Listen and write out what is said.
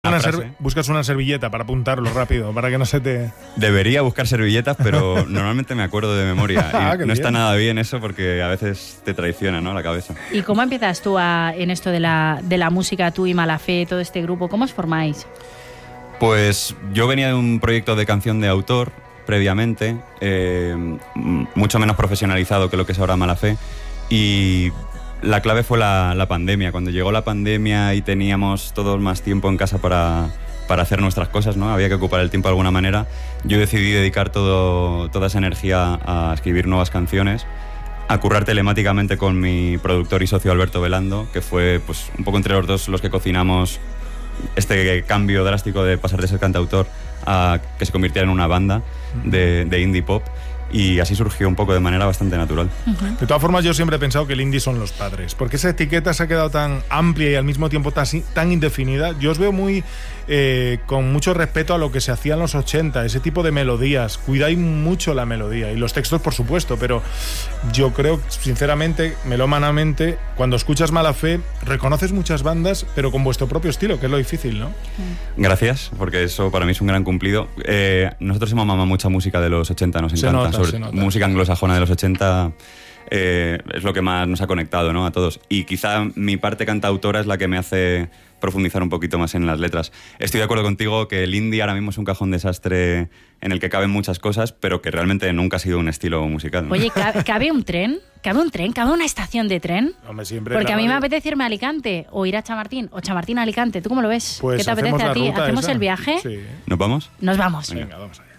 Buscas una servilleta para apuntarlo rápido, para que no se te... Debería buscar servilletas, pero normalmente me acuerdo de memoria. Y no está nada bien eso porque a veces te traiciona, ¿no?, la cabeza. ¿Y cómo empiezas tú en esto de la música, tú y Malafé, todo este grupo? ¿Cómo os formáis? Pues yo venía de un proyecto de canción de autor previamente, mucho menos profesionalizado que lo que es ahora Malafé, y la clave fue la pandemia. Cuando llegó la pandemia y teníamos todos más tiempo en casa para hacer nuestras cosas, ¿no? Había que ocupar el tiempo de alguna manera. Yo decidí dedicar toda esa energía a escribir nuevas canciones, a currar telemáticamente con mi productor y socio Alberto Velando, que fue pues un poco entre los dos los que cocinamos este cambio drástico de pasar de ser cantautor a que se convirtiera en una banda de indie pop. Y así surgió un poco de manera bastante natural. De todas formas, yo siempre he pensado que el indie son los padres, porque esa etiqueta se ha quedado tan amplia y al mismo tiempo tan indefinida. Yo os veo con mucho respeto a lo que se hacía en los 80, ese tipo de melodías. Cuidáis mucho la melodía y los textos, por supuesto, pero yo creo, sinceramente, melómanamente, cuando escuchas Malafé, reconoces muchas bandas, pero con vuestro propio estilo, que es lo difícil, ¿no? Gracias, porque eso para mí es un gran cumplido. Nosotros hemos mamado mucha música de los 80, nos encanta. Música anglosajona de los 80 es lo que más nos ha conectado, ¿no?, a todos. Y quizá mi parte cantautora es la que me hace profundizar un poquito más en las letras. Estoy de acuerdo contigo que el indie ahora mismo es un cajón desastre en el que caben muchas cosas, pero que realmente nunca ha sido un estilo musical, ¿no? Oye, ¿cabe un tren? ¿Cabe una estación de tren? Hombre, siempre. Porque a mí me apetece irme a Alicante o ir a Chamartín o Chamartín a Alicante. ¿Tú cómo lo ves? Pues ¿qué te apetece a ti? ¿Hacemos esa? El viaje? Sí. ¿Nos vamos? Nos vamos. Venga, vamos allá.